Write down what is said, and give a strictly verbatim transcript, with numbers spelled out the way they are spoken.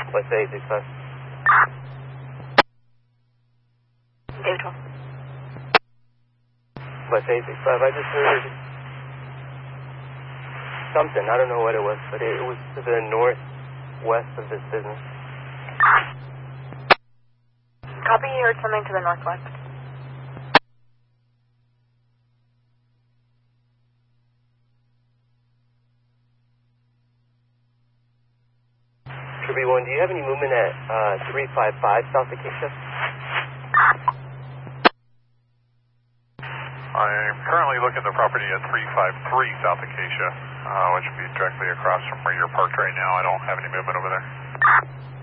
West eight six five. David twelve. West eight six five, I just heard something, I don't know what it was, but it was to the northwest of this business. Copy, you heard something to the northwest. Kirby one, do you have any movement at uh, three five five South Acacia? I'm currently looking at the property at three five three South Acacia, uh, which would be directly across from where you're parked right now. I don't have any movement over there.